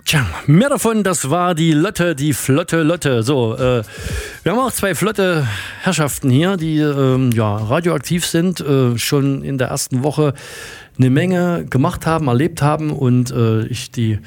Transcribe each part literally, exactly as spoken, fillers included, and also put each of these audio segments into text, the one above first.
Tja, mehr davon, das war die Lotte, die flotte Lotte. So, äh, wir haben auch zwei flotte Herrschaften hier, die ähm, ja, radioaktiv sind, äh, schon in der ersten Woche eine Menge gemacht haben, erlebt haben und äh, ich die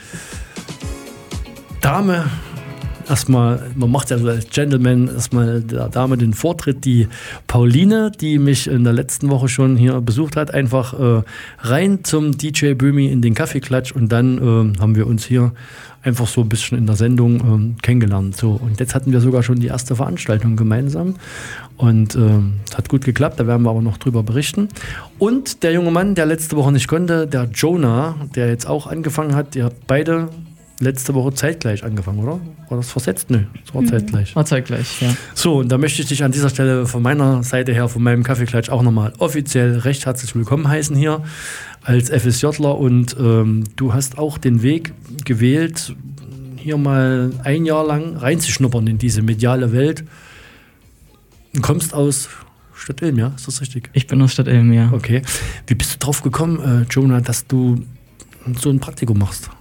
Dame erstmal, man macht ja so als Gentleman erstmal der Dame den Vortritt, die Pauline, die mich in der letzten Woche schon hier besucht hat, einfach äh, rein zum D J Böhmi in den Kaffeeklatsch und dann äh, haben wir uns hier einfach so ein bisschen in der Sendung äh, kennengelernt. So, und jetzt hatten wir sogar schon die erste Veranstaltung gemeinsam und äh, hat gut geklappt, da werden wir aber noch drüber berichten. Und der junge Mann, der letzte Woche nicht konnte, der Jonah, der jetzt auch angefangen hat, ihr habt beide letzte Woche zeitgleich angefangen, oder? War das versetzt? Nö, es war zeitgleich. War zeitgleich, ja. So, und da möchte ich dich an dieser Stelle von meiner Seite her, von meinem Kaffeeklatsch auch nochmal offiziell recht herzlich willkommen heißen hier als FSJler und ähm, du hast auch den Weg gewählt, hier mal ein Jahr lang reinzuschnuppern in diese mediale Welt. Du kommst aus Stadt Ilm, ja? Ist das richtig? Ich bin aus Stadt Ilm, ja. Okay. Wie bist du drauf gekommen, äh, Jonah, dass du so ein Praktikum machst?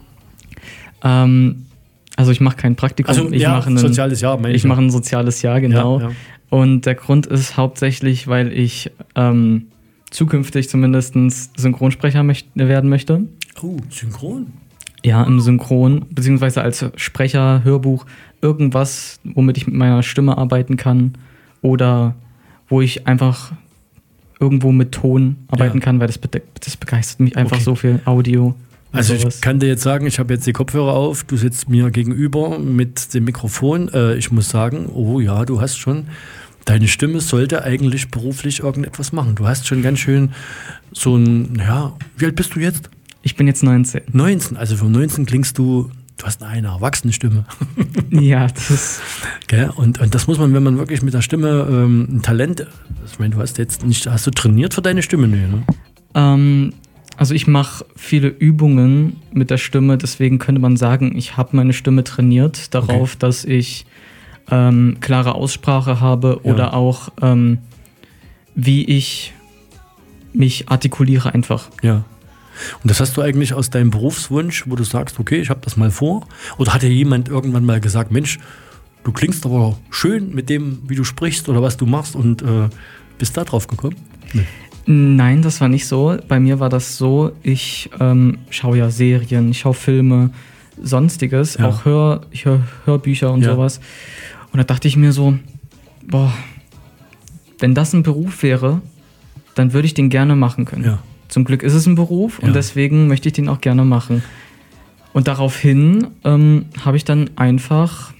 Ähm, also ich mache kein Praktikum, also, ich ja, mache ein soziales Jahr. Ich, ich mache ein soziales Jahr, genau. Ja, ja. Und der Grund ist hauptsächlich, weil ich ähm, zukünftig zumindest Synchronsprecher möcht- werden möchte. Oh, Synchron? Ja, im Synchron, beziehungsweise als Sprecher, Hörbuch, irgendwas, womit ich mit meiner Stimme arbeiten kann oder wo ich einfach irgendwo mit Ton arbeiten ja. kann, weil das, be- das begeistert mich einfach okay. so viel Audio. Also ich kann dir jetzt sagen, ich habe jetzt die Kopfhörer auf, du sitzt mir gegenüber mit dem Mikrofon. Äh, ich muss sagen, oh ja, du hast schon, deine Stimme sollte eigentlich beruflich irgendetwas machen. Du hast schon ganz schön so ein, ja, wie alt bist du jetzt? Ich bin jetzt neunzehn. neunzehn, also für neunzehn klingst du, du hast eine erwachsene Stimme. Ja, das ist... Gell? Und, und das muss man, wenn man wirklich mit der Stimme ähm, ein Talent, ich meine, du hast jetzt nicht, hast du trainiert für deine Stimme? Nee, ne? Ähm... Also ich mache viele Übungen mit der Stimme, deswegen könnte man sagen, ich habe meine Stimme trainiert darauf, okay. dass ich ähm, klare Aussprache habe oder ja. auch ähm, wie ich mich artikuliere einfach. Ja. Und das hast du eigentlich aus deinem Berufswunsch, wo du sagst, okay, ich habe das mal vor? Oder hat dir jemand irgendwann mal gesagt, Mensch, du klingst aber schön mit dem, wie du sprichst oder was du machst und äh, bist da drauf gekommen? Nee. Nein, das war nicht so. Bei mir war das so, ich ähm, schaue ja Serien, ich schaue Filme, sonstiges, ja. auch Hör, ich höre Hörbücher und ja. sowas. Und da dachte ich mir so, boah, wenn das ein Beruf wäre, dann würde ich den gerne machen können. Ja. Zum Glück ist es ein Beruf ja. und deswegen möchte ich den auch gerne machen. Und daraufhin ähm, habe ich dann einfach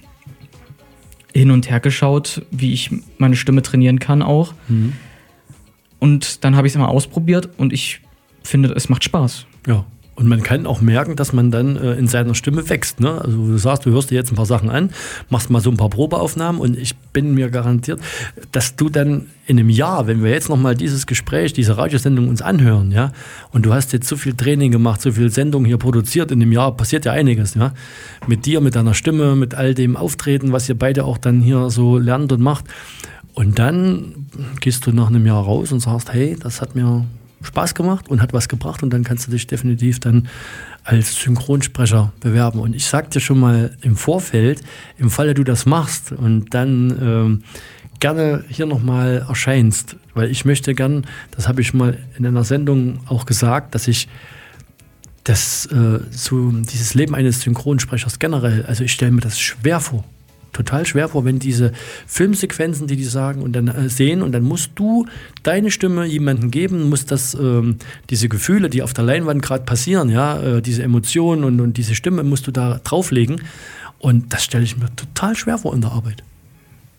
hin und her geschaut, wie ich meine Stimme trainieren kann auch. Mhm. Und dann habe ich es mal ausprobiert und ich finde, es macht Spaß. Ja, und man kann auch merken, dass man dann äh, in seiner Stimme wächst. Ne? Also du sagst, du hörst dir jetzt ein paar Sachen an, machst mal so ein paar Probeaufnahmen und ich bin mir garantiert, dass du dann in einem Jahr, wenn wir jetzt nochmal dieses Gespräch, diese Radiosendung uns anhören, ja, und du hast jetzt so viel Training gemacht, so viel Sendungen hier produziert, in einem Jahr passiert ja einiges, ja, mit dir, mit deiner Stimme, mit all dem Auftreten, was ihr beide auch dann hier so lernt und macht. Und dann gehst du nach einem Jahr raus und sagst, hey, das hat mir Spaß gemacht und hat was gebracht und dann kannst du dich definitiv dann als Synchronsprecher bewerben. Und ich sag dir schon mal im Vorfeld, im Falle du das machst und dann ähm, gerne hier nochmal erscheinst, weil ich möchte gern, das habe ich mal in einer Sendung auch gesagt, dass ich das äh, so dieses Leben eines Synchronsprechers generell, also ich stelle mir das schwer vor. Total schwer vor, wenn diese Filmsequenzen, die die sagen und dann äh, sehen und dann musst du deine Stimme jemandem geben, musst das, ähm, diese Gefühle, die auf der Leinwand gerade passieren, ja, äh, diese Emotionen und, und diese Stimme musst du da drauflegen und das stelle ich mir total schwer vor in der Arbeit.